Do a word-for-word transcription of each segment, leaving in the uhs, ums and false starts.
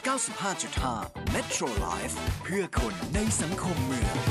เก้าสิบห้าจุดห้า Metro Life เพื่อคนในสังคมเมือง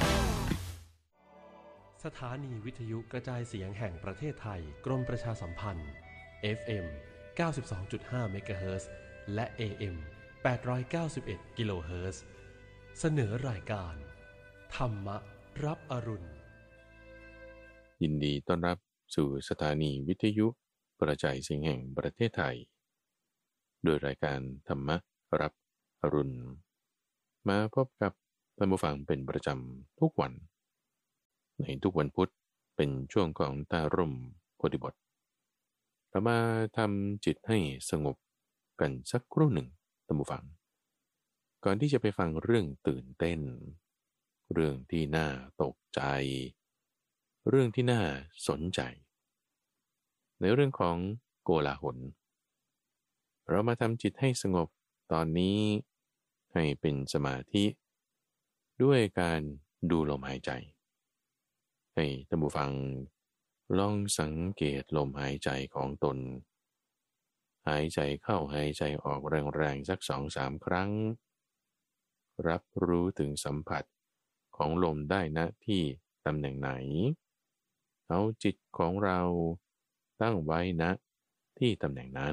สถานีวิทยุกระจายเสียงแห่งประเทศไทยกรมประชาสัมพันธ์ เอฟ เอ็ม เก้าสิบสองจุดห้า เมกะเฮิรตซ์ และ เอ เอ็ม แปดร้อยเก้าสิบเอ็ด กิโลเฮิรตซ์ เสนอรายการธรรมรับอรุณยินดีต้อนรับสู่สถานีวิทยุกระจายเสียงแห่งประเทศไทยโดยรายการธรรมรับอรุณมาพบกับท่านผู้ฟังเป็นประจำทุกวันในทุกวันพุธเป็นช่วงของตาร่มโพธิบทเรามาทำจิตให้สงบกันสักครู่หนึ่งท่านผู้ฟังก่อนที่จะไปฟังเรื่องตื่นเต้นเรื่องที่น่าตกใจเรื่องที่น่าสนใจในเรื่องของโกลาหลเรามาทำจิตให้สงบตอนนี้ให้เป็นสมาธิด้วยการดูลมหายใจให้ท่านผู้ฟังลองสังเกตลมหายใจของตนหายใจเข้าหายใจออกแรงๆสักสองสามครั้งรับรู้ถึงสัมผัสของลมได้ณที่ตำแหน่งไหนเอาจิตของเราตั้งไว้ณที่ตำแหน่งนั้น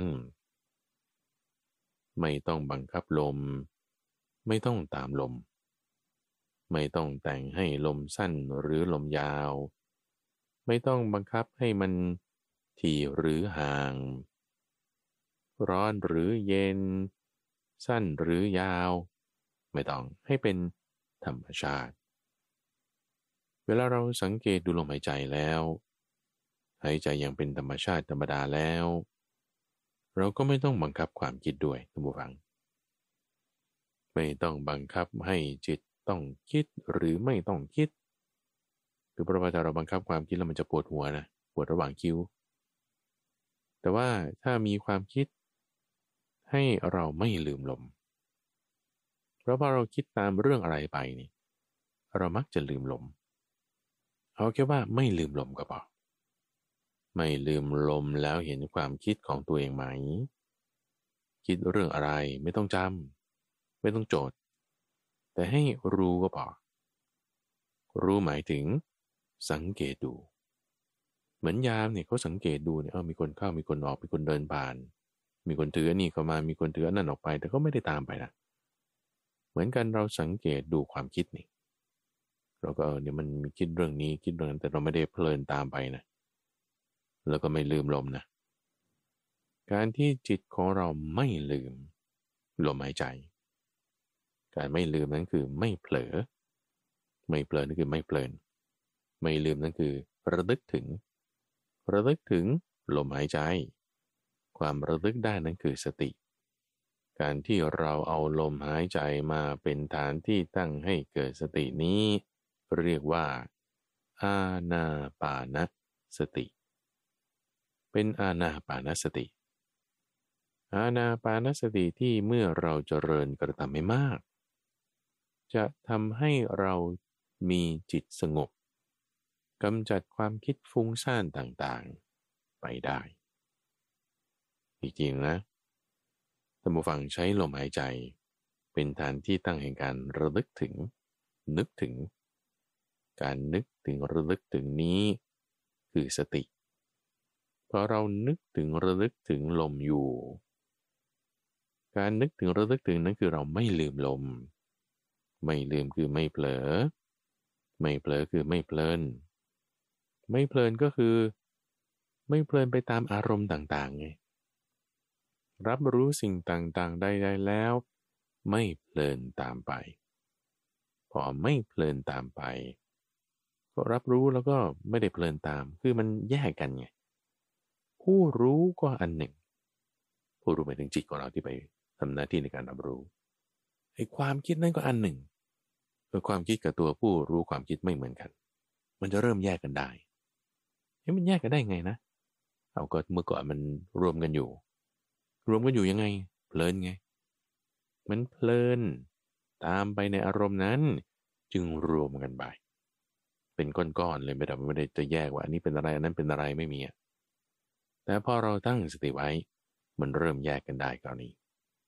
ไม่ต้องบังคับลมไม่ต้องตามลมไม่ต้องแต่งให้ลมสั้นหรือลมยาวไม่ต้องบังคับให้มันถี่หรือห่างร้อนหรือเย็นสั้นหรือยาวไม่ต้องให้เป็นธรรมชาติเวลาเราสังเกตดูลมหายใจแล้วหายใจอย่างเป็นธรรมชาติธรรมดาแล้วเราก็ไม่ต้องบังคับความคิดด้วยท่านผู้ฟังไม่ต้องบังคับให้จิตต้องคิดหรือไม่ต้องคิดคือเพราะว่าถ้าเราบังคับความคิดแล้วมันจะปวดหัวนะปวดระหว่างคิ้วแต่ว่าถ้ามีความคิดให้เราไม่ลืมลมเพราะพอเราคิดตามเรื่องอะไรไปนี่เรามักจะลืมลมเอาแค่ว่าไม่ลืมลมก็พอไม่ลืมลมแล้วเห็นความคิดของตัวเองไหมคิดเรื่องอะไรไม่ต้องจำไม่ต้องโจทย์แต่ให้รู้ก็พอรู้หมายถึงสังเกตดูเหมือนยามเนี่ยเขาสังเกตดูเนี่ยเออมีคนเข้ามีคนออกมีคนเดินผ่านมีคนถือนี่เข้ามามีคนถือนั่นออกไปแต่ก็ไม่ได้ตามไปนะเหมือนกันเราสังเกตดูความคิดนี่เราก็เออเนี่ยมันมีคิดเรื่องนี้คิดเรื่องนั้นแต่เราไม่ได้เพลินตามไปนะแล้วก็ไม่ลืมลมนะการที่จิตของเราไม่ลืมลมหายใจการไม่ลืมนั้นคือไม่เผลอไม่เผลอนั่นคือไม่เพลินไม่ลืมนั่นคือระลึกถึงระลึกถึงลมหายใจความระลึกได้นั้นคือสติการที่เราเอาลมหายใจมาเป็นฐานที่ตั้งให้เกิดสตินี้เรียกว่าอานาปานสติเป็นอานาปานสติอานาปานสติที่เมื่อเราเจริญกระทำให้มากจะทำให้เรามีจิตสงบกำจัดความคิดฟุ้งซ่านต่างๆไปได้จริงๆนะท่านผู้ฟังใช้ลมหายใจเป็นฐานที่ตั้งแห่งการระลึกถึงนึกถึงการนึกถึงระลึกถึงนี้คือสติพอเรานึกถึงระลึกถึงลมอยู่การนึกถึงระลึกถึงนั้นคือเราไม่ลืมลมไม่ลืมคือไม่เผลอไม่เผลอคือไม่เพลินไม่เพลินก็คือไม่เพลินไปตามอารมณ์ต่างๆไงรับรู้สิ่งต่างๆใดๆแล้วไม่เพลินตามไปพอไม่เพลินตามไปก็รับรู้แล้วก็ไม่ได้เพลินตามคือมันแยกกันไงผู้รู้ก็อันหนึ่งผู้รู้หมายถึงจิตของเราที่ไปทำหน้าที่ในการรับรู้ไอ้ความคิดนั่นก็อันหนึ่งคือความคิดกับตัวผู้รู้ความคิดไม่เหมือนกันมันจะเริ่มแยกกันได้เฮ้ยมันแยกกันได้ไงนะเอาก็เมื่อก่อนมันรวมกันอยู่รวมกันอยู่ยังไงเพลินไงมันเพลินตามไปในอารมณ์นั้นจึงรวมกันไปเป็นก้อนๆเลยไม่ได้ไม่ได้จะแยกว่าอันนี้เป็นอะไรอันนั้นเป็นอะไรไม่มีแต่พอเราตั้งสติไว้มันเริ่มแยกกันได้คราวนี้ ค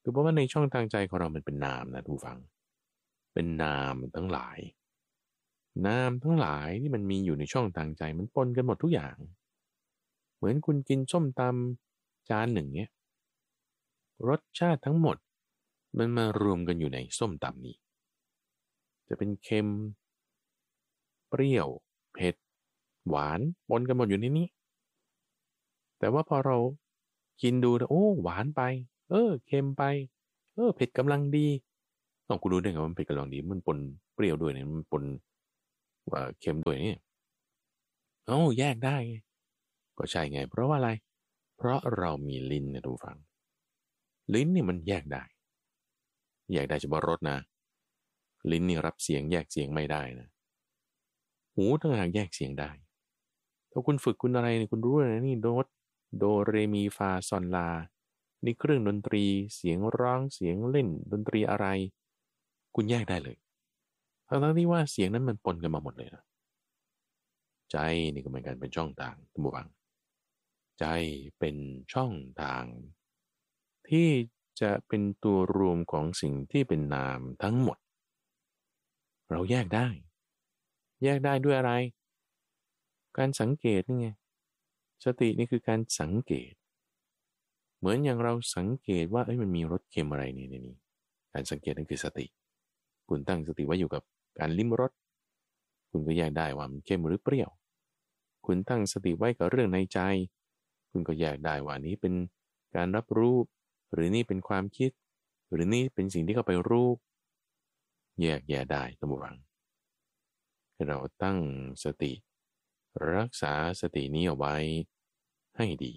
คือเพราะว่าในช่องทางใจของเรามันเป็นนามนะทุกฝังเป็นนามทั้งหลายนามทั้งหลายที่มันมีอยู่ในช่องทางใจมันปนกันหมดทุกอย่างเหมือนคุณกินส้มตำจานหนึ่งเนี้ยรสชาติทั้งหมดมันมารวมกันอยู่ในส้มตำนี้จะเป็นเค็มเปรี้ยวเผ็ดหวานปนกันหมดอยู่ในนี้แต่ว่าพอเรากินดูโอ้หวานไปเออเค็มไปเออเผ็ดกำลังดีต้องคุณรู้ได้ไงว่ามันเผ็ดกำลังดีมันปนเปรี้ยวด้วยเนี่ยมันปนว่าเค็มด้วยนี่โอ้แยกได้ไงก็ใช่ไงเพราะว่าอะไรเพราะเรามีลิ้นนะทุกฝังลิ้นนี่มันแยกได้แยกได้เฉพาะรสนะลิ้นนี่รับเสียงแยกเสียงไม่ได้นะหูต่างหากแยกเสียงได้ถ้าคุณฝึกคุณอะไรเนี่ยคุณรู้นะนี่โน้ตโดเรมีฟาซอนลานี่เครื่องดนตรีเสียงร้องเสียงเล่นดนตรีอะไรคุณแยกได้เลยทั้งที่ว่าเสียงนั้นมันปนกันมาหมดเลยนะใจนี่ก็เหมือนกันเป็นช่องทางทุกฝังใจเป็นช่องทางที่จะเป็นตัวรวมของสิ่งที่เป็นนามทั้งหมดเราแยกได้แยกได้ด้วยอะไรการสังเกตนี่ไงสตินี่คือการสังเกตเหมือนอย่างเราสังเกตว่าเอ้ยมันมีรสเค็มอะไรนี่ในนี้การสังเกตนั่นคือสติคุณตั้งสติไว้อยู่กับการลิ้มรสคุณก็แยกได้ว่ามันเค็มหรือเปรี้ยวคุณตั้งสติไว้กับเรื่องในใจคุณก็แยกได้ว่านี้เป็นการรับรู้หรือนี่เป็นความคิดหรือนี่เป็นสิ่งที่เข้าไปรู้แยกแยะได้ตามวังเราตั้งสติรักษาสตินี้เอาไว้ให้ดี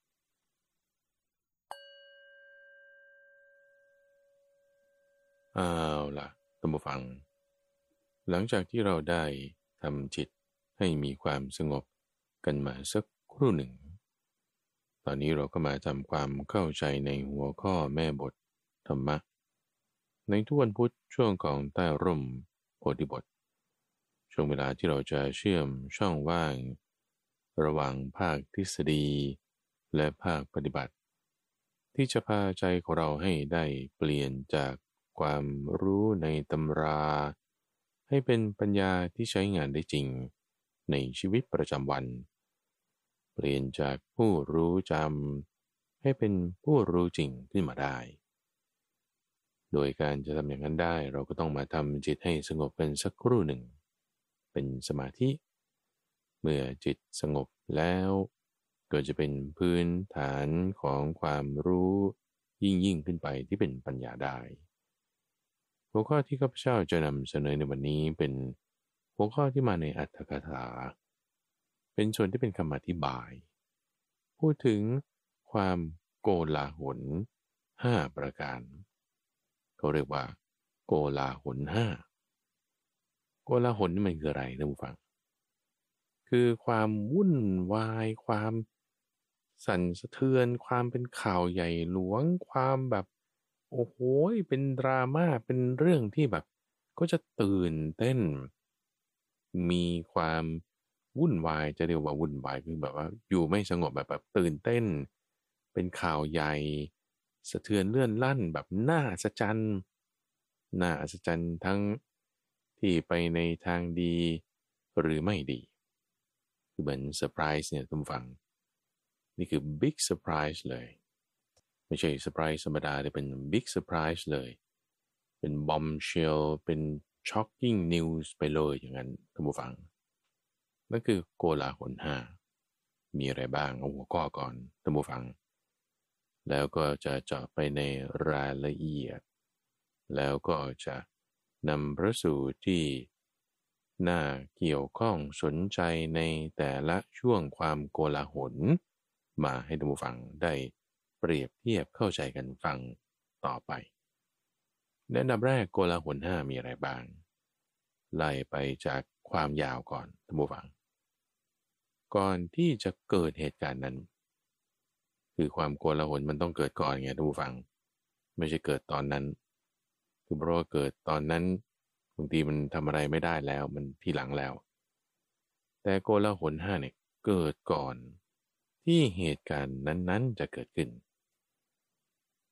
เอาล่ะท่านผู้ฟังหลังจากที่เราได้ทำจิตให้มีความสงบกันมาสักครู่หนึ่งตอนนี้เราก็มาทำความเข้าใจในหัวข้อแม่บทธรรมะในทุกวันพุธช่วงของใต้ร่มโพธิบทช่วงเวลาที่เราจะเชื่อมช่องว่างระหว่างภาคทฤษฎีและภาคปฏิบัติที่จะพาใจของเราให้ได้เปลี่ยนจากความรู้ในตำราให้เป็นปัญญาที่ใช้งานได้จริงในชีวิตประจำวันเปลี่ยนจากผู้รู้จำให้เป็นผู้รู้จริงขึ้นมาได้โดยการจะทำอย่างนั้นได้เราก็ต้องมาทำจิตให้สงบกันสักครู่หนึ่งเป็นสมาธิเมื่อจิตสงบแล้วก็จะเป็นพื้นฐานของความรู้ยิ่งยิ่งขึ้นไปที่เป็นปัญญาได้หัวข้อที่ข้าพเจ้าจะนำเสนอในวันนี้เป็นหัวข้อที่มาในอรรถกถาเป็นส่วนที่เป็นคำอธิบายพูดถึงความโกลาหลห้าประการเขาเรียกว่าโกลาหลห้าโกลาหลนี่มันคืออะไรท่านผู้ฟังคือความวุ่นวายความสั่นสะเทือนความเป็นข่าวใหญ่หลวงความแบบโอ้โหเป็นดราม่าเป็นเรื่องที่แบบก็จะตื่นเต้นมีความวุ่นวายจะเรียกว่าวุ่นวายคือแบบว่าอยู่ไม่สงบแบบแบบตื่นเต้นเป็นข่าวใหญ่สะเทือนเลื่อนลั่นแบบน่าอัศจรรย์น่าอัศจรรย์ทั้งที่ไปในทางดีหรือไม่ดีคือเหมือนเซอร์ไพรส์เนี่ยท่านผู้ฟังนี่คือบิ๊กเซอร์ไพรส์เลยไม่ใช่เซอร์ไพรส์ธรรมดาแต่เป็นบิ๊กเซอร์ไพรส์เลยเป็นบอมเชลเป็นช็อกกิ้งนิวส์ไปเลยอย่างนั้นท่านผู้ฟังนั่นคือโกลาหลห้ามีอะไรบ้างเอาหัวข้อก่อนท่านผู้ฟังแล้วก็จะเจาะไปในรายละเอียดแล้วก็จะนำพระสูตรที่น่าเกี่ยวข้องสนใจในแต่ละช่วงความโกลาหลมาให้ท่านผู้ฟังได้เปรียบเทียบเข้าใจกันฟังต่อไปในอันดับแรกโกลาหลห้ามีอะไรบ้างไล่ไปจากความยาวก่อนท่านผู้ฟังก่อนที่จะเกิดเหตุการณ์นั้นคือความโกลาหลมันต้องเกิดก่อนไงท่านผู้ฟังไม่ใช่เกิดตอนนั้นคือเพราะว่าเกิดตอนนั้นบางทีมันทำอะไรไม่ได้แล้วมันทีหลังแล้วแต่โกลาหลห้าเนี่ยเกิดก่อนที่เหตุการณ์นั้นๆจะเกิดขึ้น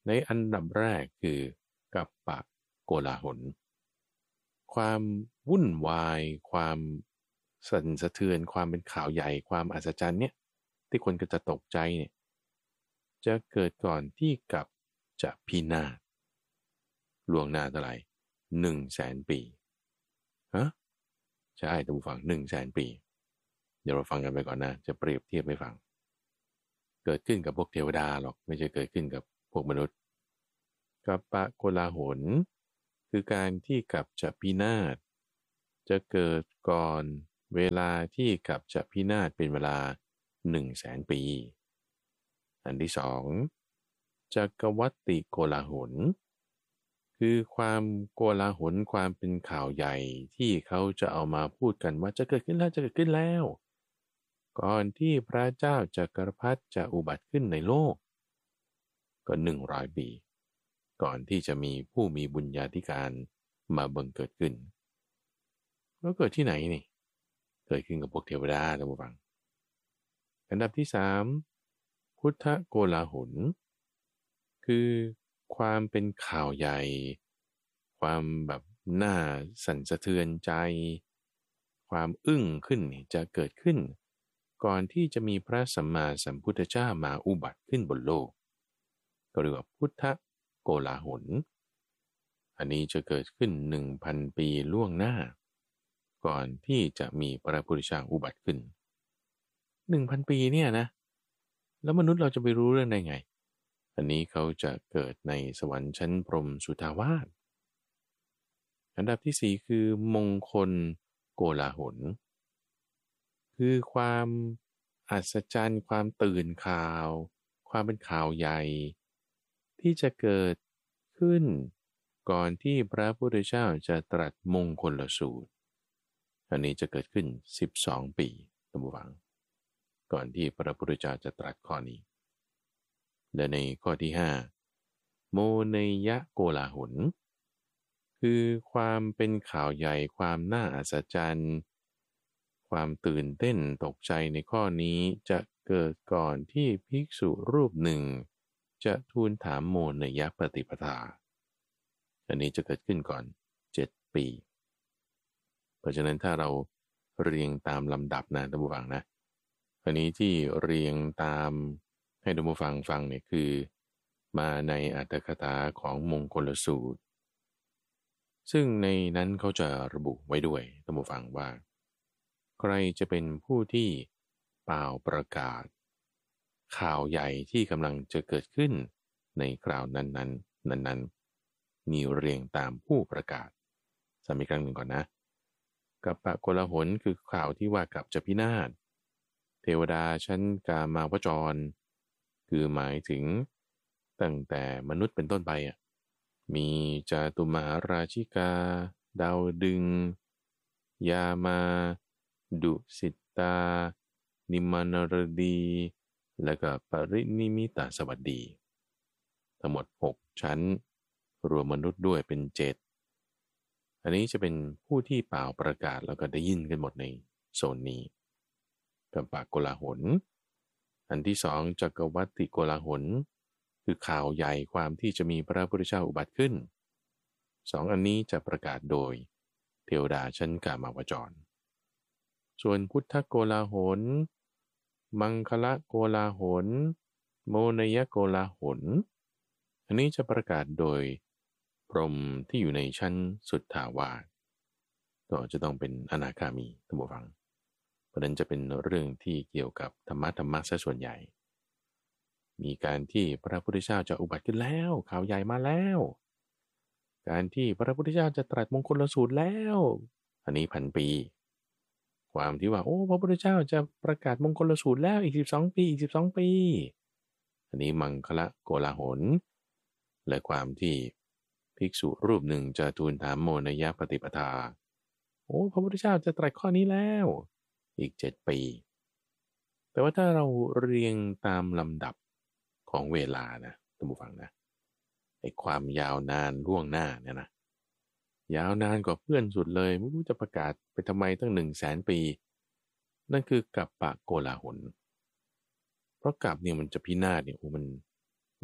ในอันดับแรกคือกัปปะโกลาหลความวุ่นวายความสั่นสะเทือนความเป็นข่าวใหญ่ความอัศจรรย์เนี่ยที่คนก็จะตกใจเนี่ยจะเกิดก่อนที่กับจะพินาศล่วงหน้าเท่าไหร่หนึ่งแสนปีฮะใช่ท่านผู้ฟังหนึ่งแสนปีเดี๋ยวเราฟังกันไปก่อนนะจะเปรียบเทียบให้ฟังเกิดขึ้นกับพวกเทวดาหรอกไม่ใช่เกิดขึ้นกับพวกมนุษย์กัปปะโกลาหลคือการที่กับจะพินาศจะเกิดก่อนเวลาที่กับจะพินาศเป็นเวลาหนึ่งแสนปีอันที่สองจักวัตติโกลาหลคือความโกลาหลความเป็นข่าวใหญ่ที่เขาจะเอามาพูดกันว่าจะเกิดขึ้นแล้วจะเกิดขึ้นแล้วก่อนที่พระเจ้าจักรพรรดิจะอุบัติขึ้นในโลกก็หนึ่งร้อยปีก่อนที่จะมีผู้มีบุญญาธิการมาบังเกิดขึ้นแล้วเกิดที่ไหนนี่เกิดขึ้นกับพวกเทวดาท่านผู้ฟังอันดับที่สามพุทธโกลาหลคือความเป็นข่าวใหญ่ความแบบน่าสั่นสะเทือนใจความอึ้งขึ้นจะเกิดขึ้นก่อนที่จะมีพระสัมมาสัมพุทธเจ้ามาอุบัติขึ้นบนโลกก็เรียกว่าพุทธโกลาหลอันนี้จะเกิดขึ้น หนึ่งพัน ปีล่วงหน้าก่อนที่จะมีพระพุทธเจ้าอุบัติขึ้น หนึ่งพัน ปีเนี่ยนะแล้วมนุษย์เราจะไปรู้เรื่องได้ไงอันนี้เขาจะเกิดในสวรรค์ชั้นพรหมสุทาวาสอันดับที่สี่คือมงคลโกลาหลคือความอัศจรรย์ความตื่นข่าวความเป็นข่าวใหญ่ที่จะเกิดขึ้นก่อนที่พระพุทธเจ้าจะตรัสมงคลสูตรอันนี้จะเกิดขึ้นสิบสองปีท่านผู้ฟังก่อนที่พระพุทธเจ้าจะตรัสข้อนี้และในข้อที่ห้าโมเนยะโกลาหลคือความเป็นข่าวใหญ่ความน่าอัศจรรย์ความตื่นเต้นตกใจในข้อนี้จะเกิดก่อนที่ภิกษุรูปหนึ่งจะทูลถามโมเนยะปฏิปทาอันนี้จะเกิดขึ้นก่อนเจ็ดปีเพราะฉะนั้นถ้าเราเรียงตามลำดับนะท่านผู้ฟังนะอันนี้ที่เรียงตามให้ท่านผู้ฟังฟังเนี่ยคือมาในอรรถกถาของมงคลสูตรซึ่งในนั้นเขาจะระบุไว้ด้วยท่านผู้ฟังว่าใครจะเป็นผู้ที่เป่าประกาศข่าวใหญ่ที่กำลังจะเกิดขึ้นในคราวนั้นๆนั้นๆมีเรียงตามผู้ประกาศซ้ำอีกครั้งหนึ่งก่อนนะกัปปะโกลาหลคือข่าวที่ว่ากับจะพินาศเทวดาชั้นกามาวจรคือหมายถึงตั้งแต่มนุษย์เป็นต้นไปอ่ะมีจาตุมหาราชิกาดาวดึงยามาดุสิตตานิมานรดีและก็ปรินิมิตาสวัสดีทั้งหมดหกชั้นรวมมนุษย์ด้วยเป็นเจ็ดอันนี้จะเป็นผู้ที่เป่าประกาศแล้วก็ได้ยินกันหมดในโซนนี้กัปปะโกลาหลอันที่สองจักวัตติโกลาหลคือข่าวใหญ่ความที่จะมีพระพุทธเจ้าอุบัติขึ้นสองอันนี้จะประกาศโดยเทวดาชั้นกามาวจรส่วนพุทธโกลาหลมังคละโกลาหลโมนยโกลาหลอันนี้จะประกาศโดยพรหมที่อยู่ในชั้นสุทธาวาสก็จะต้องเป็นอนาคามีท่านผู้ฟังเพราะนั้นจะเป็นเรื่องที่เกี่ยวกับธรรมะธรรมะซะส่วนใหญ่มีการที่พระพุทธเจ้าจะอุบัติขึ้นแล้วข่าวใหญ่มาแล้วการที่พระพุทธเจ้าจะตรัสมงคลสูตรแล้วอันนี้พันปีความที่ว่าโอ้พระพุทธเจ้าจะประกาศมงคลสูตรแล้วอีกสิบสองปีอีกสิบสองปีอันนี้มังคละโกลาหลและความที่ภิกษุรูปหนึ่งจะทูลถามโมนยปฏิปทาโอ้พระพุทธเจ้าจะตรัสข้อนี้แล้วอีกเจ็ดปีแต่ว่าถ้าเราเรียงตามลำดับของเวลานะท่านผู้ฟังนะไอ้ความยาวนานล่วงหน้าเนี่ยนะยาวนานกว่าเพื่อนสุดเลยไม่รู้จะประกาศไปทำไมตั้งหนึ่งแสนปีนั่นคือกัปปะโกลาหลเพราะกับเนี่ยมันจะพินาศเนี่ยโอ้มัน ม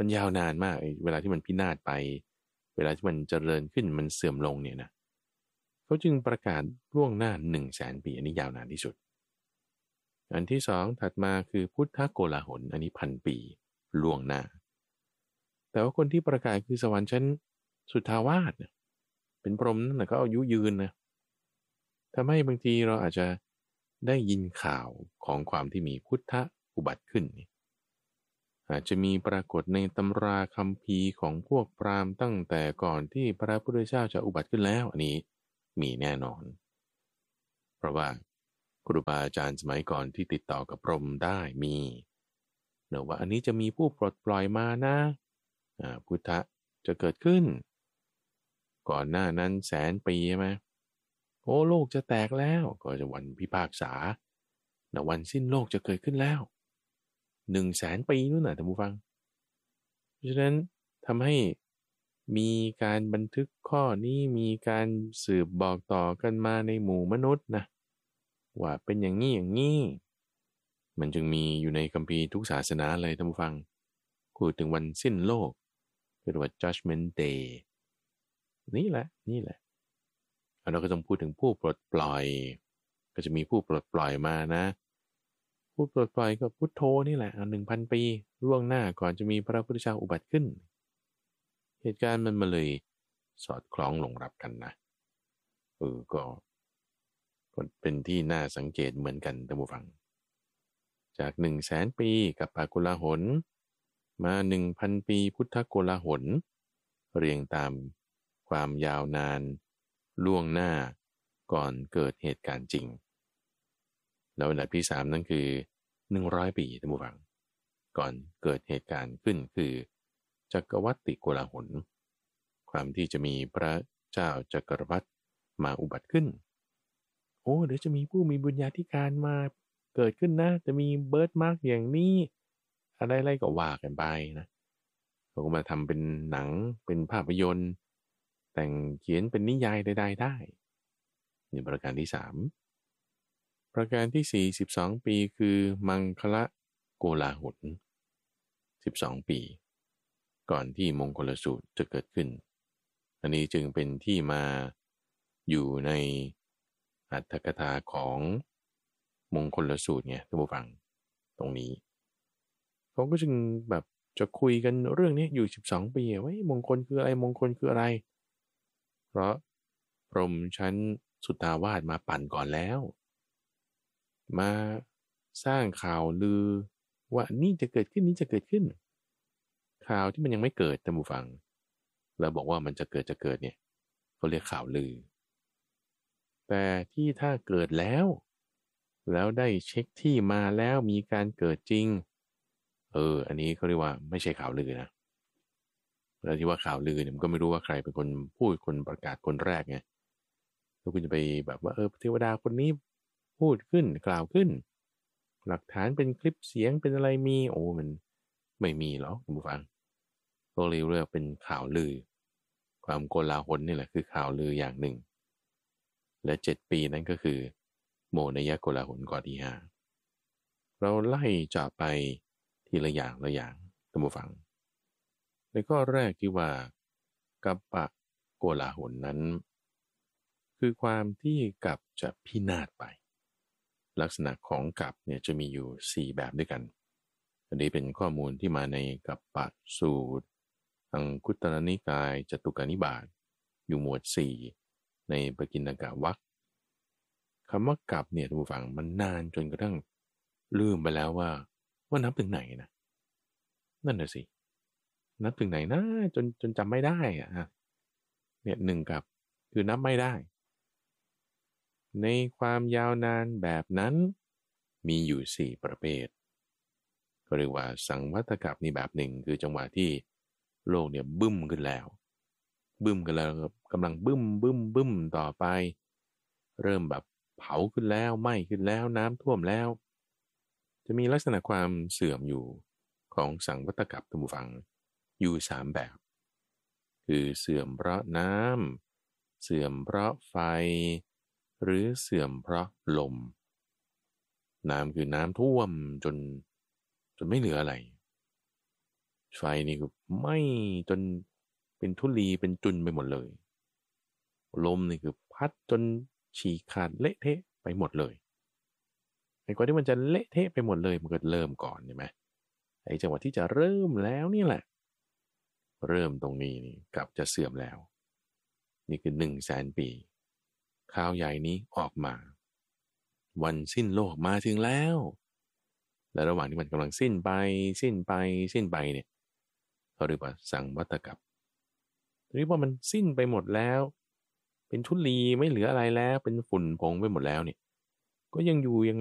มันยาวนานมากเวลาที่มันพินาศไปเวลาที่มันเจริญขึ้นมันเสื่อมลงเนี่ยนะเขาจึงประกาศล่วงหน้าหนึ่งแสนปีอันนี้ยาวนานที่สุดอันที่สองถัดมาคือพุทธโกลาหลอันนี้พันปีล่วงหน้าแต่ว่าคนที่ประกาศคือสวรรค์ชั้นสุทธาวาสเป็นพรหมนั่นแหละก็อายุยืนนะทำให้บางทีเราอาจจะได้ยินข่าวของความที่มีพุทธอุบัติขึ้นอาจจะมีปรากฏในตำราคัมภีร์ของพวกพราหมณ์ตั้งแต่ก่อนที่พระพุทธเจ้าจะอุบัติขึ้นแล้วอันนี้มีแน่นอนเพราะว่าครูบาอาจารย์สมัยก่อนที่ติดต่อกับพรหมได้มีเนอะว่าอันนี้จะมีผู้ปลดปล่อยมานะพุทธะจะเกิดขึ้นก่อนหน้านั้นแสนปีใช่ไหมโอ้โลกจะแตกแล้วก็จะวันพิพากษาณวันสิ้นโลกจะเกิดขึ้นแล้วหนึ่งแสนปีนู่นน่ะท่านผู้ฟังเพราะฉะนั้นทำให้มีการบันทึกข้อนี้มีการสืบบอกต่อกันมาในหมู่มนุษย์นะว่าเป็นอย่างนี้อย่างนี้มันจึงมีอยู่ในคัมภีร์ทุกศาสนาเลยท่านผู้ฟังพูดถึงวันสิ้นโลกเรียกว่า judgment day นี่แหละนี่แหละเราก็ต้องพูดถึงผู้ปลดปล่อยก็จะมีผู้ปลดปล่อยมานะผู้ปลดปล่อยก็พุทโธนี่แหละหนึ่งพันปีล่วงหน้าก่อนจะมีพระพุทธเจ้าอุบัติขึ้นเหตุการณ์มันมาเลยสอดคล้องลงรับกันนะเออก็เป็นที่น่าสังเกตเหมือนกันท่านผู้ฟังจากหนึ่งแสนปีกับปาโกลาหลมาหนึ่งพันปีพุทธโกลาหลเรียงตามความยาวนานล่วงหน้าก่อนเกิดเหตุการณ์จริงแล้วอันดับที่สามนั่นคือหนึ่งร้อยปีท่านผู้ฟังก่อนเกิดเหตุการณ์ขึ้นคือจักรวรรดิโกลาหลความที่จะมีพระเจ้าจักรพรรดิมาอุบัติขึ้นโอ้เดี๋ยวจะมีผู้มีบุญญาธิการมาเกิดขึ้นนะจะมีเบิร์ธมาร์กอย่างนี้อะไรๆก็ว่ากันไปนะเขาก็มาทำเป็นหนังเป็นภาพยนตร์แต่งเขียนเป็นนิยายใดๆได้นี่ประการที่สามประการที่สี่สิบสองปีคือมังคละโกลาหลสิบสองปีก่อนที่มงคลสูตรจะเกิดขึ้นอันนี้จึงเป็นที่มาอยู่ในอรรถกถาของมงคลสูตรไงท่านผู้ฟังตรงนี้เขาก็จึงแบบจะคุยกันเรื่องนี้อยู่สิบสองปีว่ามงคลคืออะไรมงคลคืออะไรเพราะพรหมชั้นสุทธาวาสมาปั่นก่อนแล้วมาสร้างข่าวลือว่านี่จะเกิดขึ้นนี่จะเกิดขึ้นข่าวที่มันยังไม่เกิดท่านผู้ฟังแล้วบอกว่ามันจะเกิดจะเกิดเนี่ยเขาเรียกข่าวลือแต่ที่ถ้าเกิดแล้วแล้วได้เช็คที่มาแล้วมีการเกิดจริงเอออันนี้เขาเรียกว่าไม่ใช่ข่าวลือนะแล้วที่ว่าข่าวลือเนี่ยมันก็ไม่รู้ว่าใครเป็นคนพูดคนประกาศคนแรกไงแล้วคุณจะไปแบบว่าเออเทวดาคนนี้พูดขึ้นกล่าวขึ้นหลักฐานเป็นคลิปเสียงเป็นอะไรมีโอ้มันไม่มีหรอกคุณผู้ฟังโลกเรียกเป็นข่าวลือความโกลาหลนี่แหละคือข่าวลืออย่างหนึ่งและเจ็ดปีนั้นก็คือโมนยโกลาหลก่อนที่ห้าเราไล่เจาะไปทีละอย่างละอย่างท่านผู้ฟังในข้อแรกที่ว่ากัปปะโกลาหลนั้นคือความที่กัปจะพินาศไปลักษณะของกัปเนี่ยจะมีอยู่สี่แบบด้วยกันอันนี้เป็นข้อมูลที่มาในกัปปะสูตรอังคุตรนิกายจตุกนิบาตอยู่หมวดสี่ในปกิณกวรรคคำว่ากัปเนี่ยท่านผู้ฟังมันนานจนกระทั่งลืมไปแล้วว่าว่านับถึงไหนนะนั่นน่ะสินับถึงไหนนะจนจนจำไม่ได้อะเนี่ยหนึ่งกับคือนับไม่ได้ในความยาวนานแบบนั้นมีอยู่สี่ประเภทก็เรียกว่าสังวัตกัปนี่แบบหนึ่งคือจังหวะที่โลกเนี่ยบึ้มขึ้นแล้วบึ้มกันแล้วกำลังบึ้มบึ้มบึ้มต่อไปเริ่มแบบเผาขึ้นแล้วไหม้ขึ้นแล้วน้ำท่วมแล้วจะมีลักษณะความเสื่อมอยู่ของสังวัตกัปท่านผู้ฟังอยู่สามแบบคือเสื่อมเพราะน้ำเสื่อมเพราะไฟหรือเสื่อมเพราะลมน้ำคือน้ำท่วมจนจนไม่เหลืออะไรไฟนี่ก็ไหม้จนเป็นธุลีเป็นจุนไปหมดเลยลมนี่คือพัดจนฉีกขาดเละเทะไปหมดเลยไอ้กว่าที่มันจะเละเทะไปหมดเลยมันก็เริ่มก่อนใช่ไหมไอ้จังหวะที่จะเริ่มแล้วนี่แหละเริ่มตรงนี้นี่กับจะเสื่อมแล้วนี่คือหนึ่งแสนปีข่าวใหญ่นี้ออกมาวันสิ้นโลกมาถึงแล้วและระหว่างที่มันกำลังสิ้นไปสิ้นไปสิ้นไปเนี่ยเขาเรียกว่าสังวัตกัปทีนี้พอมันสิ้นไปหมดแล้วเป็นธุลีไม่เหลืออะไรแล้วเป็นฝุ่นผงไปหมดแล้วเนี่ยก็ยังอยู่ยังไง